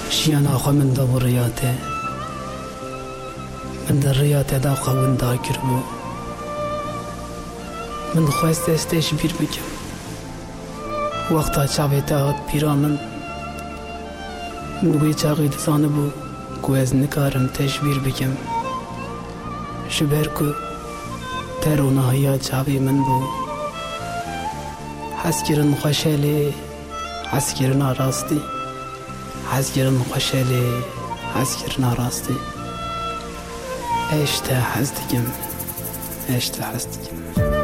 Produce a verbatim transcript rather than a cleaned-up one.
شیان آخوا من دا بریاته من در ریاته دا قوون دا کربو من خواست استش بیر بکم وقتا چاوی تا پیرا من من گوی چاقی دزانه بو گو از نکارم تشبیر بکم شبر کو ترونه یا چاوی من بو حس کرن خوشحالی حس کرن آراستی حس کرن خوشحالی حس کرن آراستی اشته حس دکم اشته حس دکم